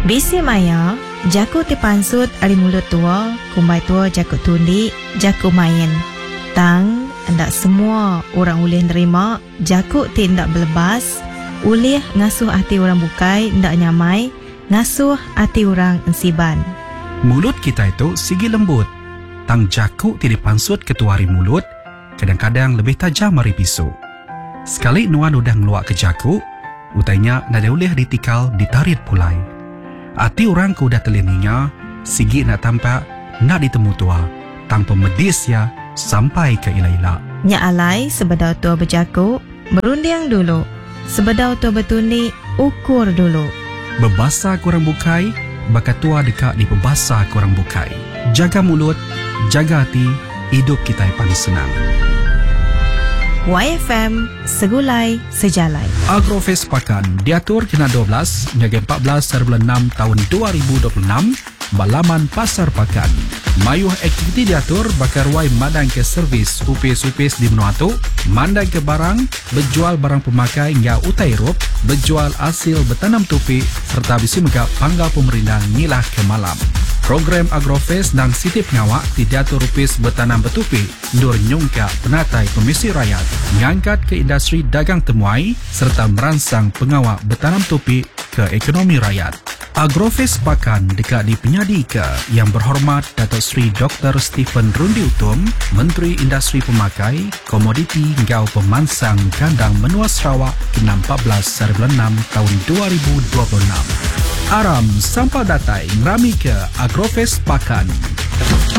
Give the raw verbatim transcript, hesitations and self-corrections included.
Bisi maya, jaku ti pansut ari mulut tua, kumbai tua jaku tundi, jaku main. Tang, hendak semua orang boleh nerima, jaku ti hendak belebas, ulih ngasuh hati orang bukai, hendak nyamai, ngasuh hati orang ensiban. Mulut kita itu sigi lembut. Tang jaku ti dipansut ketuari mulut, kadang-kadang lebih tajam dari pisau. Sekali nuan udah ngeluak ke jaku, utainya nada boleh ditikal ditarit pulai. Hati orang ku udah telininya, sigi nak tampak, nak ditemu tua. Tang pemedis ya, sampai ke ila-ila. Nya alai sebedau tua berjaku, berunding dulu. Sebedau tua bertundi, ukur dulu. Bebasa kurang bukai, bakat tua dekat di bebasa kurang bukai. Jaga mulut, jaga hati, hidup kita yang paling senang. Y F M, segulai sejalai. Agrofest Pakan diatur kena dua belas hingga empat belas bulan enam tahun dua ribu dua puluh enam Balaman Pasar Pakan. Mayuh aktiviti diatur bakar wai mandang ke servis upis-upis di Menuatu, mandang ke barang, berjual barang pemakai hingga utai rup, berjual hasil bertanam tupi serta bisi megap panggal pemerintah ngilah ke malam. Program Agrofest dan Sitip Ngawak diatur upis bertanam betupi, dur nyungka penatai pemisi rakyat, mengangkat ke industri dagang temuai serta merangsang pengawak bertanam tupi ke ekonomi rakyat. Agrofest Pakan dekat di penyadi ke Yang Berhormat Datuk Seri Doktor Stephen Rundi Utum, Menteri Industri Pemakai, Komoditi hingga Pemansang Kandang Menua Sarawak kena empat belas bulan enam tahun dua ribu dua puluh enam. Aram sampai datai ngerami ke Agrofest Pakan.